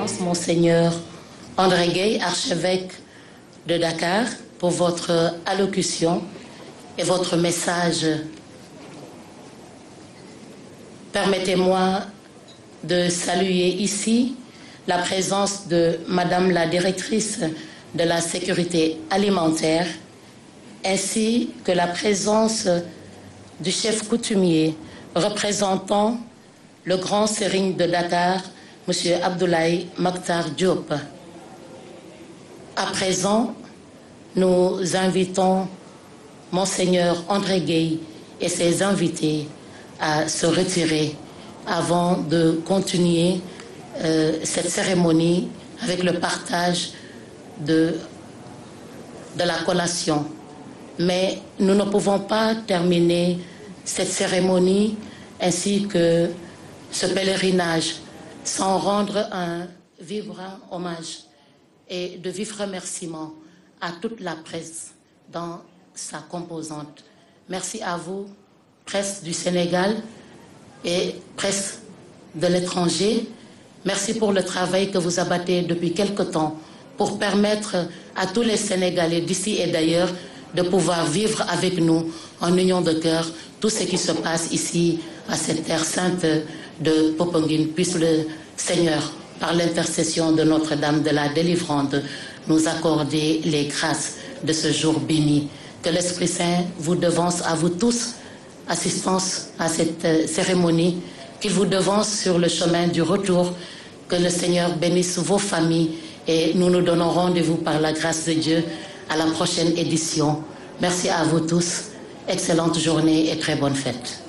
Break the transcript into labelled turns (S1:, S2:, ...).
S1: Excellence, Monseigneur André Gueye, archevêque de Dakar, pour votre allocution et votre message. Permettez-moi de saluer ici la présence de Madame la directrice de la sécurité alimentaire, ainsi que la présence du chef coutumier représentant le grand sérigne de Dakar, M. Abdoulaye Makhtar Diop. À présent, nous invitons Monseigneur André Gueye et ses invités à se retirer avant de continuer cette cérémonie avec le partage de la collation. Mais nous ne pouvons pas terminer cette cérémonie ainsi que ce pèlerinage sans rendre un vibrant hommage et de vifs remerciements à toute la presse dans sa composante. Merci à vous, presse du Sénégal et presse de l'étranger. Merci pour le travail que vous abattez depuis quelque temps pour permettre à tous les Sénégalais d'ici et d'ailleurs de pouvoir vivre avec nous en union de cœur tout ce qui se passe ici à cette terre sainte de Popenguine. Puisse le Seigneur, par l'intercession de Notre-Dame de la Délivrance, nous accorder les grâces de ce jour béni. Que l'Esprit Saint vous devance à vous tous assistance à cette cérémonie, qu'il vous devance sur le chemin du retour. Que le Seigneur bénisse vos familles et nous nous donnons rendez-vous par la grâce de Dieu à la prochaine édition. Merci à vous tous. Excellente journée et très bonne fête.